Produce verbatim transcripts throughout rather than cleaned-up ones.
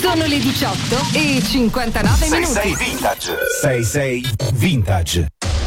Sono le diciotto e cinquantanove minuti. sei sei Vintage. sei sei Vintage.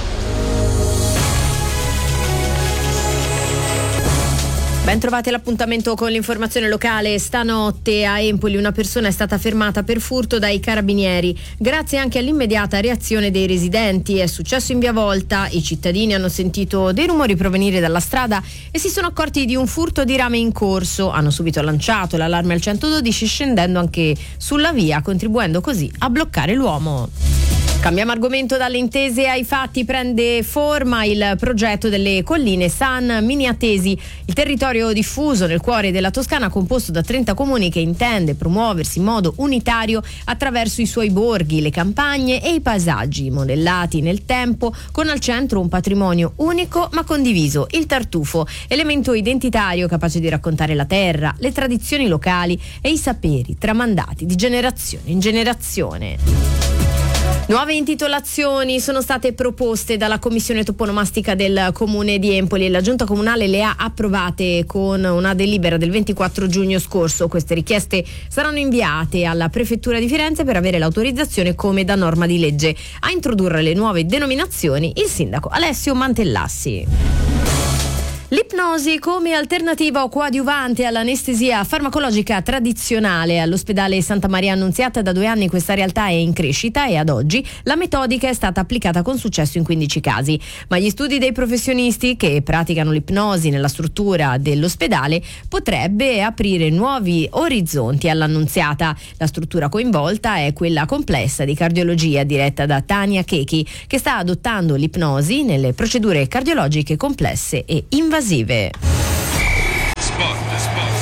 Ben trovati all'appuntamento con l'informazione locale. Stanotte a Empoli una persona è stata fermata per furto dai carabinieri. Grazie anche all'immediata reazione dei residenti. È successo in via Volta. I cittadini hanno sentito dei rumori provenire dalla strada e si sono accorti di un furto di rame in corso. Hanno subito lanciato l'allarme al centododici, scendendo anche sulla via, contribuendo così a bloccare l'uomo. Cambiamo argomento. Dalle intese ai fatti prende forma il progetto delle colline San Miniatesi, il territorio diffuso nel cuore della Toscana composto da trenta comuni che intende promuoversi in modo unitario attraverso i suoi borghi, le campagne e i paesaggi modellati nel tempo, con al centro un patrimonio unico ma condiviso, il tartufo, elemento identitario capace di raccontare la terra, le tradizioni locali e i saperi tramandati di generazione in generazione. Nuove intitolazioni sono state proposte dalla Commissione toponomastica del Comune di Empoli e la Giunta Comunale le ha approvate con una delibera del ventiquattro giugno scorso. Queste richieste saranno inviate alla Prefettura di Firenze per avere l'autorizzazione come da norma di legge. A introdurre le nuove denominazioni il sindaco Alessio Mantellassi. L'ipnosi come alternativa o coadiuvante all'anestesia farmacologica tradizionale. All'ospedale Santa Maria Annunziata da due anni questa realtà è in crescita e ad oggi la metodica è stata applicata con successo in quindici casi. Ma gli studi dei professionisti che praticano l'ipnosi nella struttura dell'ospedale potrebbe aprire nuovi orizzonti all'Annunziata. La struttura coinvolta è quella complessa di cardiologia diretta da Tania Chechi, che sta adottando l'ipnosi nelle procedure cardiologiche complesse e invasive. Sport, sport.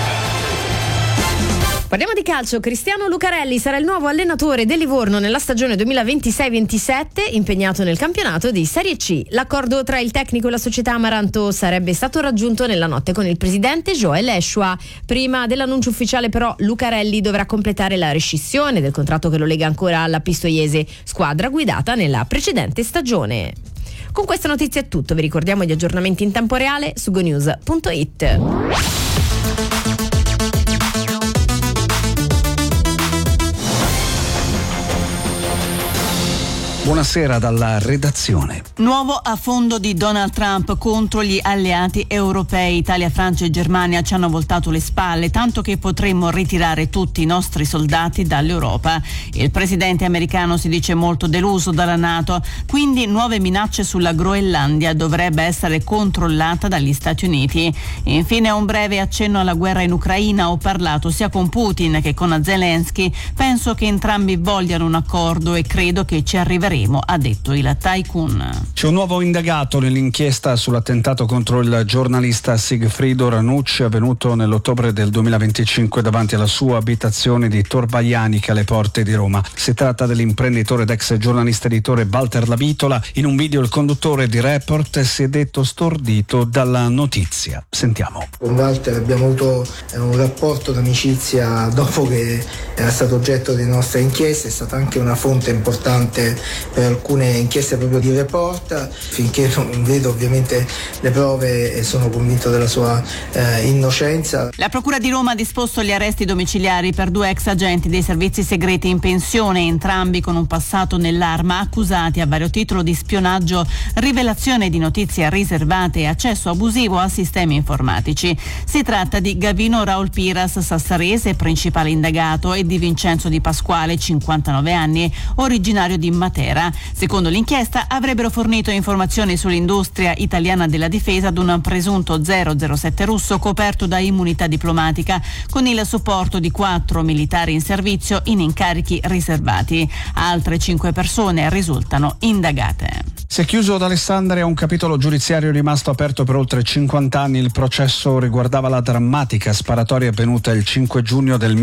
Parliamo di calcio. Cristiano Lucarelli sarà il nuovo allenatore del Livorno nella stagione duemilaventisei ventisette, impegnato nel campionato di Serie C. L'accordo tra il tecnico e la società Amaranto sarebbe stato raggiunto nella notte con il presidente Joel Eschwa. Prima dell'annuncio ufficiale però Lucarelli dovrà completare la rescissione del contratto che lo lega ancora alla Pistoiese, squadra guidata nella precedente stagione. Con questa notizia è tutto, vi ricordiamo gli aggiornamenti in tempo reale su gonews punto it. Buonasera dalla redazione. Nuovo affondo di Donald Trump contro gli alleati europei. Italia, Francia e Germania ci hanno voltato le spalle, tanto che potremmo ritirare tutti i nostri soldati dall'Europa. Il presidente americano si dice molto deluso dalla NATO, quindi nuove minacce sulla Groenlandia, dovrebbe essere controllata dagli Stati Uniti. Infine un breve accenno alla guerra in Ucraina. Ho parlato sia con Putin che con Zelensky. Penso che entrambi vogliano un accordo e credo che ci arriveremo, ha detto il tycoon. C'è un nuovo indagato nell'inchiesta sull'attentato contro il giornalista Sigfrido Ranucci avvenuto nell'ottobre del duemilaventicinque davanti alla sua abitazione di Tor Vaianica alle porte di Roma. Si tratta dell'imprenditore ed ex giornalista editore Walter Lavitola. In un video il conduttore di Report si è detto stordito dalla notizia. Sentiamo. Con Walter abbiamo avuto un rapporto d'amicizia dopo che era stato oggetto delle nostre inchieste, è stata anche una fonte importante per alcune inchieste proprio di Report. Finché non vedo ovviamente le prove e sono convinto della sua eh, innocenza. La Procura di Roma ha disposto gli arresti domiciliari per due ex agenti dei servizi segreti in pensione, entrambi con un passato nell'arma, accusati a vario titolo di spionaggio, rivelazione di notizie riservate e accesso abusivo a sistemi informatici. Si tratta di Gavino Raul Piras, sassarese, principale indagato, e di Vincenzo Di Pasquale, cinquantanove anni, originario di Matera. Secondo l'inchiesta avrebbero fornito informazioni sull'industria italiana della difesa ad un presunto zero zero sette russo coperto da immunità diplomatica, con il supporto di quattro militari in servizio in incarichi riservati. Altre cinque persone risultano indagate. Si è chiuso ad Alessandria un capitolo giudiziario rimasto aperto per oltre cinquanta anni. Il processo riguardava la drammatica sparatoria avvenuta il cinque giugno del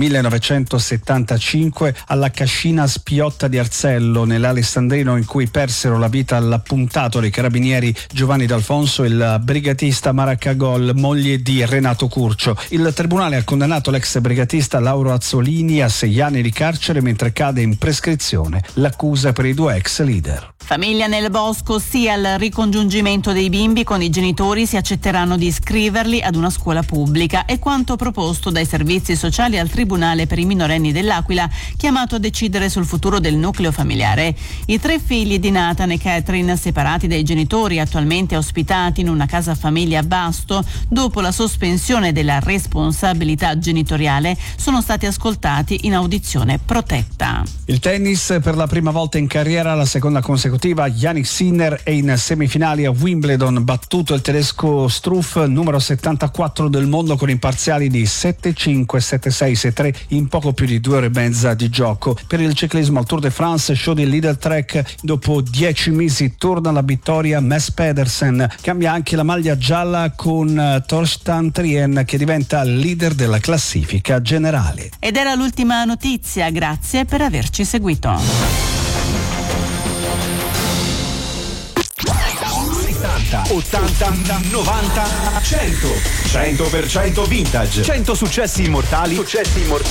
millenovecentosettantacinque alla Cascina Spiotta di Arzello, nell'Alessandrino, in cui persero la vita l'appuntato dei carabinieri Giovanni D'Alfonso e il brigatista Mara Cagol, moglie di Renato Curcio. Il tribunale ha condannato l'ex brigatista Lauro Azzolini a sei anni di carcere, mentre cade in prescrizione l'accusa per i due ex leader. Famiglia nel bosco, sì al ricongiungimento dei bimbi con i genitori, si accetteranno di iscriverli ad una scuola pubblica. È quanto proposto dai servizi sociali al Tribunale per i minorenni dell'Aquila, chiamato a decidere sul futuro del nucleo familiare. I tre figli di Nathan e Catherine, separati dai genitori, attualmente ospitati in una casa famiglia a Basto, dopo la sospensione della responsabilità genitoriale, sono stati ascoltati in audizione protetta. Il tennis, per la prima volta in carriera, la seconda consecutiva, Jannik Sinner è in semifinali a Wimbledon, battuto il tedesco Struff, numero settantaquattro del mondo, con imparziali di sette cinque, sette sei, sei tre in poco più di due ore e mezza di gioco. Per il ciclismo al Tour de France, show di Lidl Trek, dopo dieci mesi torna alla vittoria Mads Pedersen, cambia anche la maglia gialla con Torsten Trien, che diventa leader della classifica generale. Ed era l'ultima notizia, grazie per averci seguito. settanta, ottanta, novanta, cento. cento per cento vintage. cento successi immortali. Successi immortali.